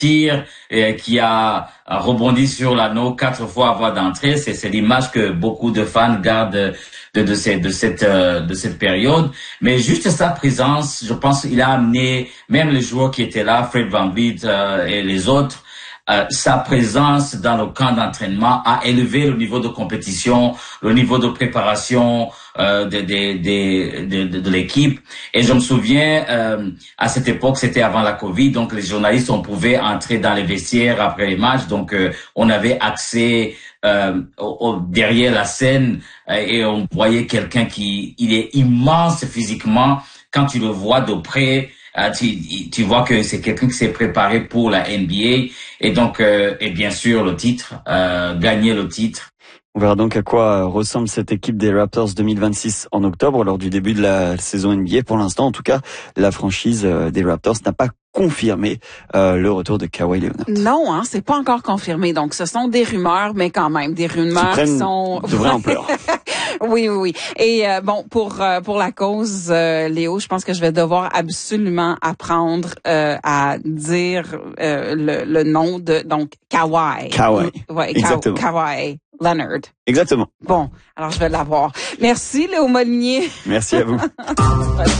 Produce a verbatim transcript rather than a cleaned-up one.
tir euh, qui a, a rebondi sur l'anneau quatre fois à voie d'entrée. C'est, c'est l'image que beaucoup de fans gardent de, de, cette, de, cette, euh, de cette période. Mais juste sa présence, je pense qu'il a amené même les joueurs qui étaient là, Fred VanVleet euh, et les autres, Euh, sa présence dans le camp d'entraînement a élevé le niveau de compétition, le niveau de préparation euh, de, de, de, de, de, de l'équipe. Et je me souviens, euh, à cette époque, c'était avant la Covid, donc les journalistes, on pouvait entrer dans les vestiaires après les matchs, donc euh, on avait accès euh, au, au, derrière la scène euh, et on voyait quelqu'un qui il est immense physiquement. Quand tu le vois de près, Uh, tu, tu vois que c'est quelqu'un qui s'est préparé pour la N B A et donc euh, et bien sûr le titre, euh, gagner le titre. On verra donc à quoi ressemble cette équipe des Raptors deux mille vingt-six en octobre lors du début de la saison N B A. Pour l'instant, en tout cas, la franchise des Raptors n'a pas confirmé euh, le retour de Kawhi Leonard. Non, hein, c'est pas encore confirmé. Donc, ce sont des rumeurs, mais quand même des rumeurs qui, qui sont de vraie ampleur. Oui, oui, oui. Et euh, bon, pour euh, pour la cause, euh, Léo, je pense que je vais devoir absolument apprendre euh, à dire euh, le, le nom de donc Kawhi. Kawhi. Ouais, exactement. Kawhi Leonard. Exactement. Bon, alors je vais l'avoir. Merci Léo Molinier. Merci à vous.